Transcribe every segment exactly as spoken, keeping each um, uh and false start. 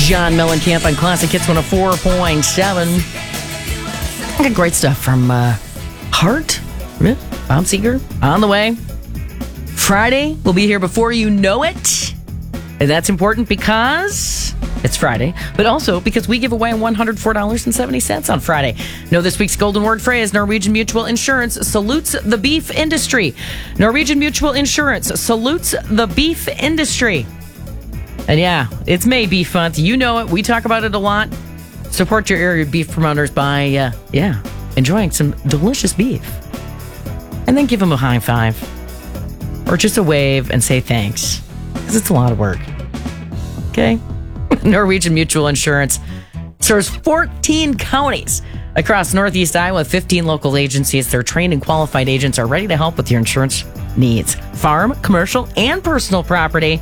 John Mellencamp on Classic Hits one oh four point seven. I got great stuff from uh, Heart, Bob Seger, on the way. Friday will be here before you know it. And that's important because it's Friday, but also because we give away one hundred four dollars and seventy cents on Friday. Know this week's golden word phrase: Norwegian Mutual Insurance salutes the beef industry. Norwegian Mutual Insurance salutes the beef industry. And yeah, it's May Beef Month. You know it. We talk about it a lot. Support your area beef promoters by, uh, yeah, enjoying some delicious beef. And then give them a high five. Or just a wave and say thanks. Because it's a lot of work. Okay? Norwegian Mutual Insurance serves fourteen counties across Northeast Iowa, fifteen local agencies. Their trained and qualified agents are ready to help with your insurance needs. Farm, commercial, and personal property.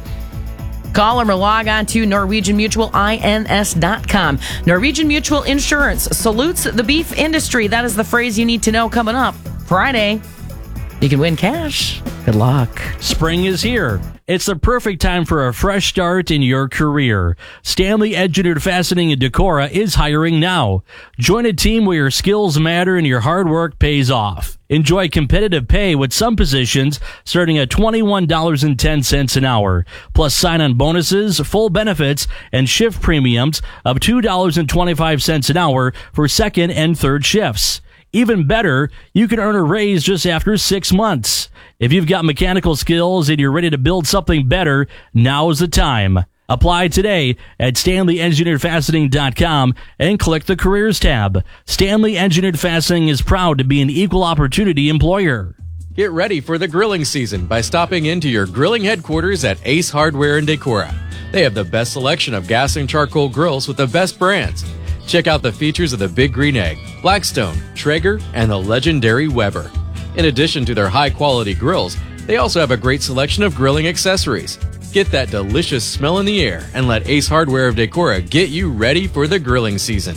Call them or log on to Norwegian Mutual Ins dot com. Norwegian Mutual Insurance salutes the beef industry. That is the phrase you need to know coming up Friday. You can win cash. Good luck. Spring is here. It's the perfect time for a fresh start in your career. Stanley Engineered Fastening in Decorah is hiring now. Join a team where your skills matter and your hard work pays off. Enjoy competitive pay with some positions starting at twenty-one dollars and ten cents an hour, plus sign-on bonuses, full benefits, and shift premiums of two dollars and twenty-five cents an hour for second and third shifts. Even better, you can earn a raise just after six months. If you've got mechanical skills and you're ready to build something better, now's the time. Apply today at Stanley Engineered Fastening dot com and click the Careers tab. Stanley Engineered Fastening is proud to be an equal opportunity employer. Get ready for the grilling season by stopping into your grilling headquarters at Ace Hardware in Decorah. They have the best selection of gas and charcoal grills with the best brands. Check out the features of the Big Green Egg, Blackstone, Traeger, and the legendary Weber. In addition to their high-quality grills, they also have a great selection of grilling accessories. Get that delicious smell in the air and let Ace Hardware of Decorah get you ready for the grilling season.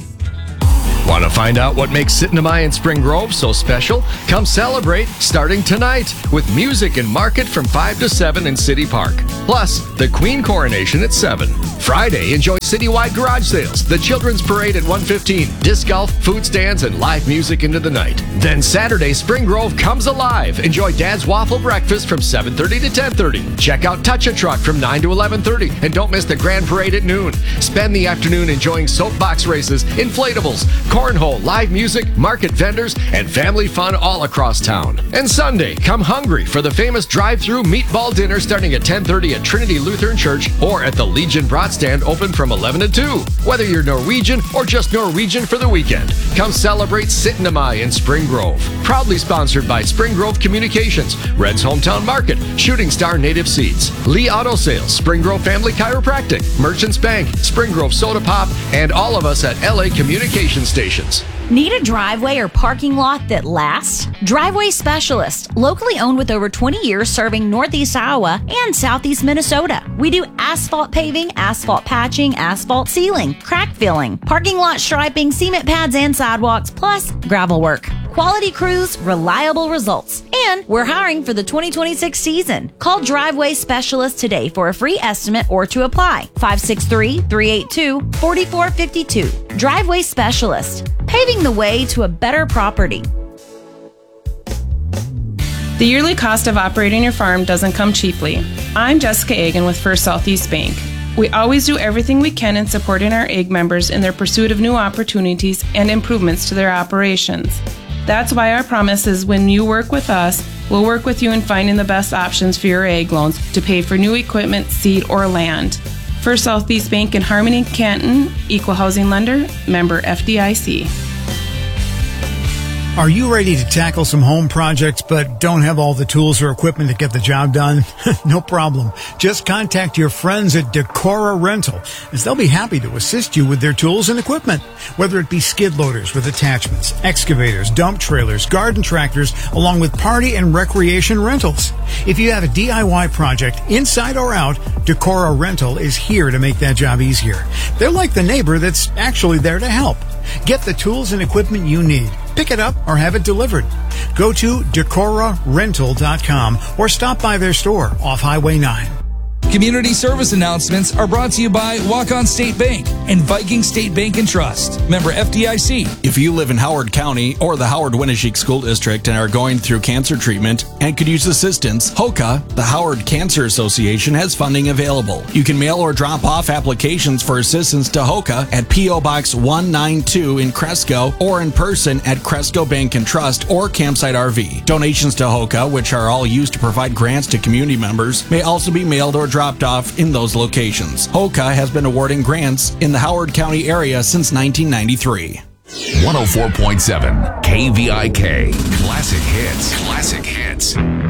Want to find out what makes Sitnamai in Spring Grove so special? Come celebrate starting tonight with music and market from five to seven in City Park. Plus, the Queen Coronation at seven. Friday, enjoy citywide garage sales, the Children's Parade at one fifteen, disc golf, food stands, and live music into the night. Then Saturday, Spring Grove comes alive. Enjoy Dad's Waffle Breakfast from seven thirty to ten thirty. Check out Touch a Truck from nine to eleven thirty. And don't miss the Grand Parade at noon. Spend the afternoon enjoying soapbox races, inflatables, cornhole, live music, market vendors, and family fun all across town. And Sunday, come hungry for the famous drive-through meatball dinner starting at ten thirty at Trinity Lutheran Church or at the Legion Brat Stand open from eleven to two. Whether you're Norwegian or just Norwegian for the weekend, come celebrate Sitnamai in Spring Grove. Proudly sponsored by Spring Grove Communications, Red's Hometown Market, Shooting Star Native Seeds, Lee Auto Sales, Spring Grove Family Chiropractic, Merchants Bank, Spring Grove Soda Pop, and all of us at L A Communication Stations. Need a driveway or parking lot that lasts? Driveway Specialist, locally owned with over twenty years serving Northeast Iowa and Southeast Minnesota. We do asphalt paving, asphalt patching, asphalt sealing, crack filling, parking lot striping, cement pads and sidewalks, plus gravel work. Quality crews, reliable results. And we're hiring for the twenty twenty-six season. Call Driveway Specialist today for a free estimate or to apply. five six three, three eight two, four four five two. Driveway Specialist, paving the way to a better property. The yearly cost of operating your farm doesn't come cheaply. I'm Jessica Egan with First Southeast Bank. We always do everything we can in supporting our A G members in their pursuit of new opportunities and improvements to their operations. That's why our promise is when you work with us, we'll work with you in finding the best options for your ag loans to pay for new equipment, seed, or land. First Southeast Bank in Harmony, Canton, Equal Housing Lender, member F D I C. Are you ready to tackle some home projects but don't have all the tools or equipment to get the job done? No problem. Just contact your friends at Decorah Rental, as they'll be happy to assist you with their tools and equipment. Whether it be skid loaders with attachments, excavators, dump trailers, garden tractors, along with party and recreation rentals. If you have a D I Y project, inside or out, Decorah Rental is here to make that job easier. They're like the neighbor that's actually there to help. Get the tools and equipment you need. Pick it up or have it delivered. Go to Decorah Rental dot com or stop by their store off Highway nine. Community service announcements are brought to you by Walk-On State Bank. and Viking State Bank and Trust. Member F D I C. If you live in Howard County or the Howard-Winneshiek School District and are going through cancer treatment and could use assistance, HOCA, the Howard Cancer Association, has funding available. You can mail or drop off applications for assistance to HOCA at P O. Box one ninety-two in Cresco or in person at Cresco Bank and Trust or Campsite R V. Donations to HOCA, which are all used to provide grants to community members, may also be mailed or dropped off in those locations. HOCA has been awarding grants in the Howard County area since nineteen ninety-three. one oh four point seven K V I K. Classic hits. Classic hits.